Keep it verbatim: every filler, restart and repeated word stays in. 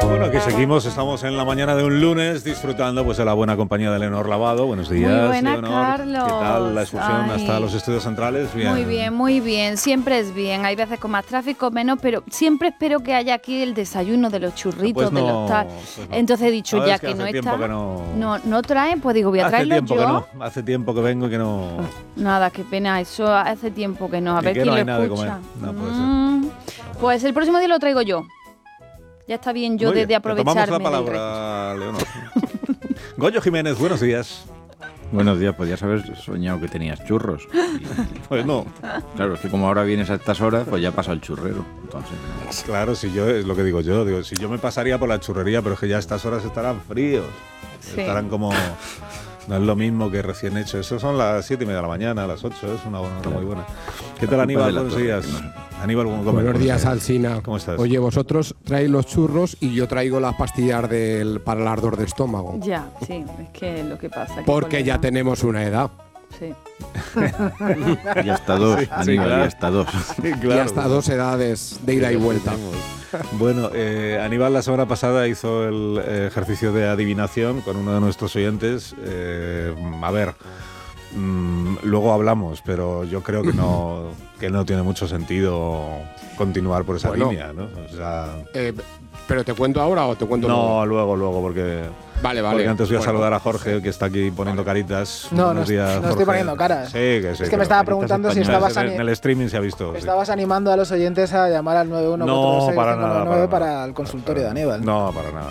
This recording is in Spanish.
Bueno, aquí seguimos, estamos en la mañana de un lunes disfrutando pues de la buena compañía de Leonor Lavado. Buenos días, Muy buena, Leonor. Carlos. ¿Qué tal la excursión Ay. hasta los estudios centrales? Bien. Muy bien, muy bien. Siempre es bien. Hay veces con más tráfico, menos, pero siempre espero que haya aquí el desayuno de los churritos, Pues no, de los tal. pues no. Entonces he dicho, No, ya es que que, hace no tiempo está, que no- no, no traen, pues digo, voy a hace traerlo tiempo yo. que no, hace tiempo que vengo y que no... Nada, qué pena, eso hace tiempo que no. A Y ver que quién no lo hay nada de escucha. comer. No puede ser. Mm, Pues el próximo día lo traigo yo. Ya está bien yo Muy de, bien, de te aprovecharme tomamos la del resto. palabra, Leonor. Goyo Jiménez, buenos días. Buenos días, podías haber soñado que tenías churros. Y, Pues no, claro, es que como ahora vienes a estas horas, pues ya pasa el churrero. Entonces, claro, si yo, es lo que digo yo, digo, si yo me pasaría por la churrería, pero es que ya a estas horas estarán fríos. Sí. Estarán como... No es lo mismo que recién hecho. Eso son las siete y media de la mañana, las ocho, es una hora muy buena. ¿Qué tal, La culpa Aníbal? de la Buenos torre, días. que no sé. Aníbal, ¿cómo comes? Buenos días, Alsina. ¿Cómo estás? Oye, vosotros traéis los churros y yo traigo las pastillas del, para el ardor de estómago. Ya, sí, es que es lo que pasa. que Porque con ya la- tenemos una edad. Sí. y hasta dos, Sí, sí, Aníbal, claro. y hasta dos. Sí, Y hasta dos edades de ida y vuelta. Bueno, eh, Aníbal la semana pasada hizo el eh, ejercicio de adivinación con uno de nuestros oyentes. Eh, a ver, mm, luego hablamos, pero yo creo que no, que no tiene mucho sentido continuar por esa Bueno. línea, ¿no? O sea, Eh, ¿Pero te cuento ahora o te cuento no, luego? luego, luego, porque... Vale, vale. Porque antes voy a Bueno. saludar a Jorge, que está aquí poniendo caritas. No, Buenos no, días, no estoy Jorge. poniendo caras. Sí, que sí. Es que me pero estaba caritas preguntando si españolas. estabas En, ani- en el streaming se ha visto. sí. Estabas animando a los oyentes a llamar al nueve uno cuatro No, seis para cinco nada. nueve para, para nada. el consultorio de Aníbal. No, para nada.